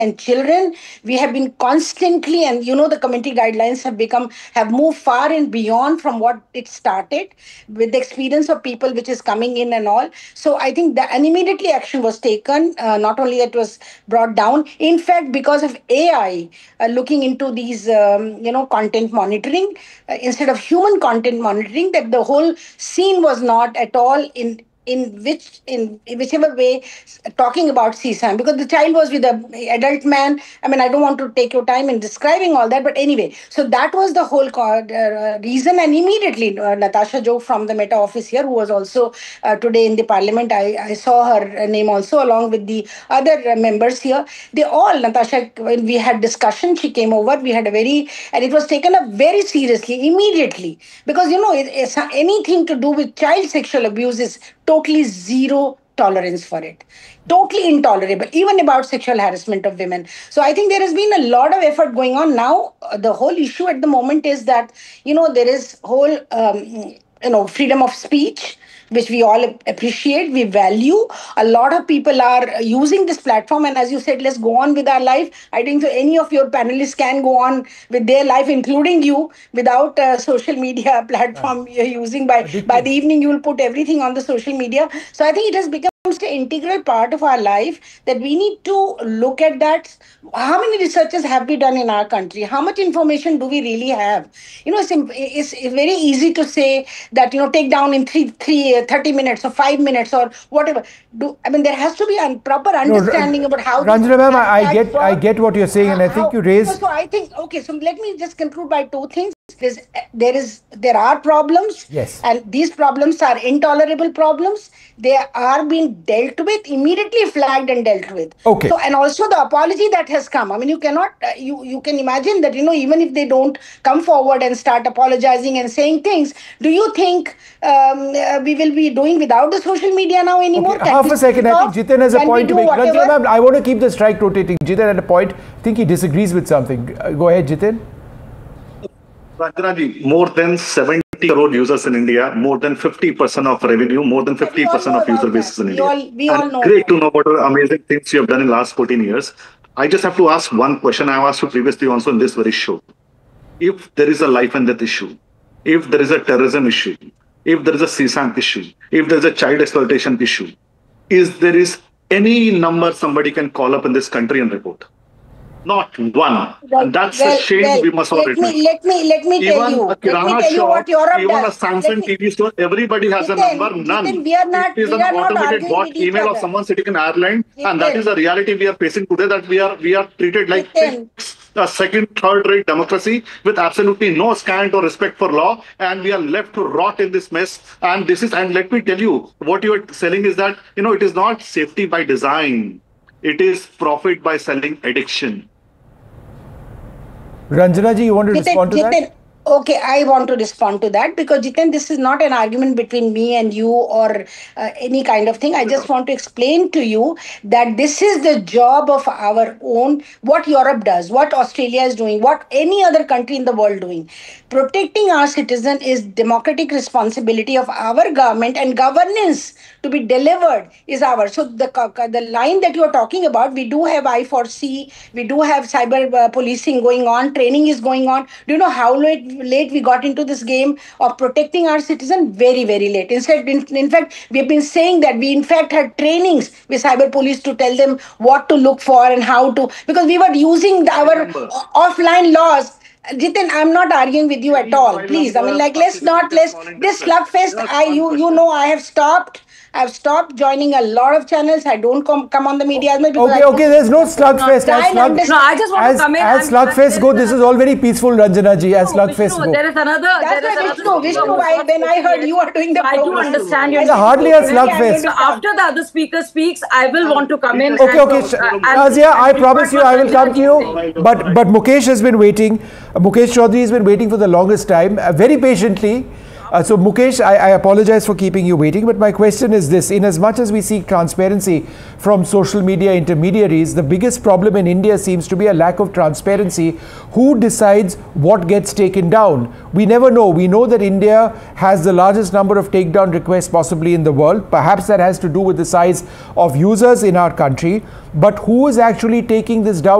and children. We have been constantly, and the community guidelines have moved far and beyond from what it started with the experience of people which is coming in and all. So I think that and immediately action was taken. Not only that was brought down, in fact, because of AI looking into these, content monitoring instead of human content monitoring, that the whole scene was not at all in whichever way talking about CSAM, because the child was with an adult man. I mean, I don't want to take your time in describing all that, but anyway, so that was the whole reason. And immediately Natasha Jog from the Meta office here, who was also today in the parliament, I saw her name also along with the other members here. They all, Natasha, when we had discussion, she came over, we had and it was taken up very seriously immediately, because it's anything to do with child sexual abuse is totally zero tolerance for it, totally intolerable, even about sexual harassment of women. So I think there has been a lot of effort going on now. The whole issue at the moment is that there is whole freedom of speech, which we all appreciate, we value. A lot of people are using this platform, and as you said, let's go on with our life. I think so any of your panelists can go on with their life, including you, without a social media platform you're using. By the evening, you will put everything on the social media. So I think it has become an integral part of our life that we need to look at that. How many researches have we done in our country? How much information do we really have? It's very easy to say that, take down in 30 minutes or 5 minutes or whatever. There has to be a proper understanding about how. Ranjana ma'am, I get what you're saying, and I think you raised. So I think, okay, so let me just conclude by two things. There are problems, yes, and these problems are intolerable problems. They are being dealt with, immediately flagged and dealt with. Okay. So, and also the apology that has come. I mean, you cannot, you can imagine that, even if they don't come forward and start apologizing and saying things, do you think we will be doing without the social media now anymore? Okay, half a second. I think Jitin has a point to make. Ranjana ma'am, I want to keep the strike rotating. Jitin had a point. I think he disagrees with something. Go ahead, Jitin. Ranjana ji, more than 70 crore users in India, more than 50% of revenue, more than 50% of user bases in India. We all know. Great to know what amazing things you have done in the last 14 years. I just have to ask one question I have asked you previously also in this very show. If there is a life and death issue, if there is a terrorism issue, if there is a CSAM issue, if there is a child exploitation issue, there is any number somebody can call up in this country and report? Not one. And that's a shame we must all admit. Let me tell you what Europe does. Even a Samsung TV store, everybody has a number, none. It is an automated bot email of someone sitting in Ireland, and that is the reality we are facing today, that we are treated like a second, third-rate democracy with absolutely no scant or respect for law, and we are left to rot in this mess. And let me tell you, what you are selling is that, it is not safety by design. It is profit by selling addiction. Ranjana ji, you want to respond to that? Okay, I want to respond to that, because Jitin, this is not an argument between me and you or any kind of thing. I just want to explain to you that this is the job of our own, what Europe does, what Australia is doing, what any other country in the world doing. Protecting our citizen is democratic responsibility of our government, and governance to be delivered is ours. So the line that you are talking about, we do have I4C, we do have cyber policing going on, training is going on. Do you know how late we got into this game of protecting our citizen? Very, very late. Instead, in fact, we have been saying that we in fact had trainings with cyber police to tell them what to look for and how to, because we were using our offline laws. Jitin, I'm not arguing with you at all. Please, this slugfest, I have stopped. I've stopped joining a lot of channels. I don't come on the media as much. Okay, there's no slugfest. I just want to come in. As slugfest go, this is all very peaceful, Ranjana ji. As slugfest go. There is another. Vishnu, when I heard you are doing the I do understand. It's hardly a slugfest. After the other speaker speaks, I will want to come in. Okay. Nazia, I promise you I will come to you. But Mukesh has been waiting. Mukesh Chaudhary has been waiting for the longest time, very patiently. So Mukesh, I apologize for keeping you waiting, but my question is this. In as much as we seek transparency from social media intermediaries, the biggest problem in India seems to be a lack of transparency. Who decides what gets taken down? We never know. We know that India has the largest number of takedown requests possibly in the world. Perhaps that has to do with the size of users in our country. But who is actually taking this down?